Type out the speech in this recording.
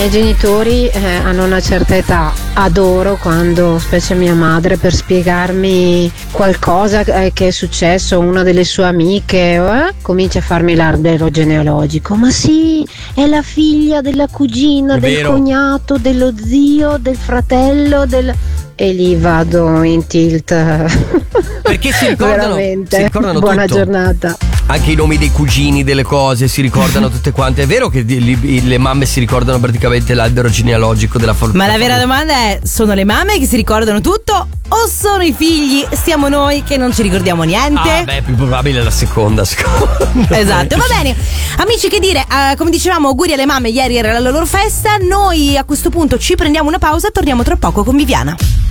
miei genitori hanno una certa età, adoro quando, specie mia madre, per spiegarmi qualcosa che è successo a una delle sue amiche, comincia a farmi l'albero genealogico. Ma sì, è la figlia della cugina, del cognato, dello zio, del fratello, e lì vado in tilt. Perché si ricordano, veramente. Si ricordano buona tutto. giornata. Anche i nomi dei cugini, delle cose, si ricordano tutte quante. È vero che le mamme si ricordano praticamente l'albero genealogico della fortuna. Ma la vera domanda è: sono le mamme che si ricordano tutto o sono i figli? Siamo noi che non ci ricordiamo niente? È più probabile la seconda, secondo me. Esatto, va bene. Amici, che dire, come dicevamo, auguri alle mamme, ieri era la loro festa. Noi a questo punto ci prendiamo una pausa e torniamo tra poco con Viviana.